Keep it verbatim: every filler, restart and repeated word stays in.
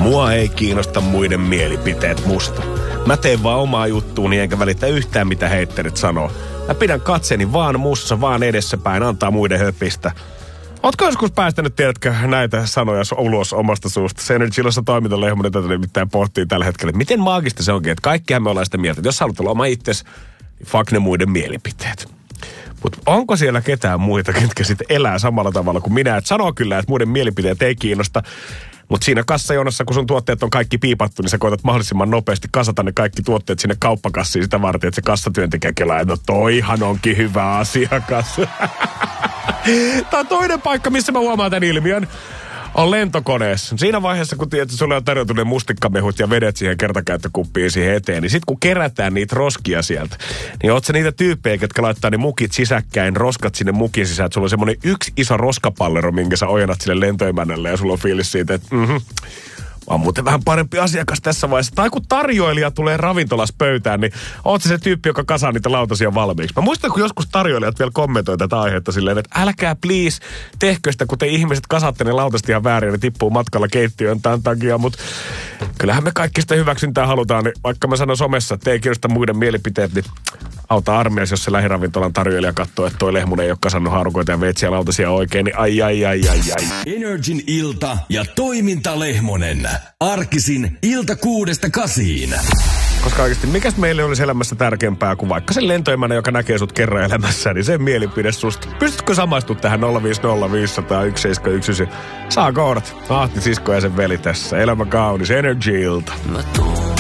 Mua ei kiinnosta muiden mielipiteet musta. Mä teen vaan omaa juttuuni enkä välitä yhtään mitä heitterit sanoo. Mä pidän katseeni vaan mussa, vaan edessäpäin, antaa muiden höpistä. Ootko joskus päästänyt, tiedätkö, näitä sanoja ulos omasta suusta? Se Energylossa toimintalehmonen tätä nimittäin pohtii tällä hetkellä. Miten maagista se onkin, että kaikkihan me ollaan sitä mieltä, että jos haluat olla oma itsesi, niin fuck ne muiden mielipiteet. Mutta onko siellä ketään muita, ketkä sitten elää samalla tavalla kuin minä? Et sanoo kyllä, että muiden mielipiteet ei kiinnosta. Mutta siinä kassajonossa, kun sun tuotteet on kaikki piipattu, niin sä koetat mahdollisimman nopeasti kasata ne kaikki tuotteet sinne kauppakassiin sitä varten, että se kassatyöntekijä kelaa, että no toihan onkin hyvä asiakas. Tämä on toinen paikka, missä mä huomaan tämän ilmiön. On lentokoneessa. Siinä vaiheessa, kun tiedät, sulle on tarjottu ne mustikkamehut ja vedet siihen kertakäyttökuppiin siihen eteen, niin sit kun kerätään niitä roskia sieltä, niin oot sä niitä tyyppejä, jotka laittaa ne mukit sisäkkäin, roskat sinne mukin sisään, että sulla on semmoinen yksi iso roskapallero, minkä sä ojennat sille lentoemännälle ja sulla on fiilis siitä, että mhm. Mä oon muuten vähän parempi asiakas tässä vaiheessa. Tai kun tarjoilija tulee ravintolas pöytään, niin oot se se tyyppi, joka kasaa niitä lautasia valmiiksi. Mä muistan, kun joskus tarjoilijat vielä kommentoi tätä aihetta silleen, että älkää please, tehkö sitä, kun te ihmiset kasatte ne lautaset ihan väärin ja ne tippuu matkalla keittiöön tämän takia. Mutta kyllähän me kaikki sitä hyväksyntää halutaan, niin vaikka mä sanon somessa, että ei kiinnosta muiden mielipiteet, niin auta armias, jos se lähiravintolan tarjoilija katsoo, että toi lehmunen ei ole kasannut haarukoita ja veitsiä lautasia oikein, niin ai ai ai ai ai. Energin ilta ja toimintalehmonen. Arkisin ilta kuudesta kasiin. Koska oikeasti, mikäs meille olisi elämässä tärkeämpää kuin vaikka sen lentoemännän, joka näkee sut kerran elämässä, niin sen mielipide susta. Pystytkö samaistumaan tähän nolla viisi nolla viisi nolla nolla yksi seitsemän yksi yhdeksän? Saa kohdat. Ahti sisko ja sen veli tässä. Elämä kaunis. Energy ilta.